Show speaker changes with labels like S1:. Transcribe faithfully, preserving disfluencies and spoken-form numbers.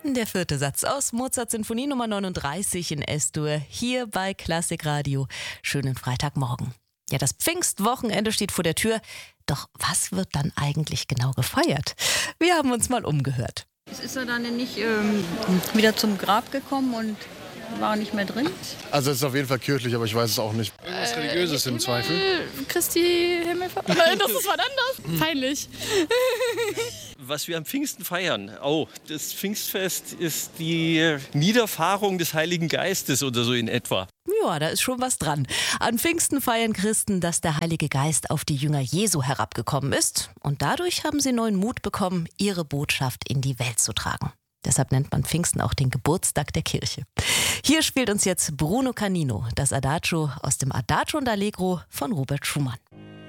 S1: Der vierte Satz aus Mozart Sinfonie Nummer neununddreißig in S-Dur, hier bei Klassikradio. Schönen Freitagmorgen. Ja, das Pfingstwochenende steht vor der Tür. Doch was wird dann eigentlich genau gefeiert? Wir haben uns mal umgehört.
S2: Ist er dann nicht ähm, wieder zum Grab gekommen und war nicht mehr drin?
S3: Also es ist auf jeden Fall kirchlich, aber ich weiß es auch nicht. Irgendwas Religiöses im Zweifel.
S4: Christi Himmelfahrt. Nein, das ist was anderes. Peinlich.
S5: Was wir am Pfingsten feiern. Oh, das Pfingstfest ist die Niederfahrung des Heiligen Geistes oder so in etwa.
S1: Ja, da ist schon was dran. An Pfingsten feiern Christen, dass der Heilige Geist auf die Jünger Jesu herabgekommen ist. Und dadurch haben sie neuen Mut bekommen, ihre Botschaft in die Welt zu tragen. Deshalb nennt man Pfingsten auch den Geburtstag der Kirche. Hier spielt uns jetzt Bruno Canino, das Adagio aus dem Adagio und Allegro von Robert Schumann.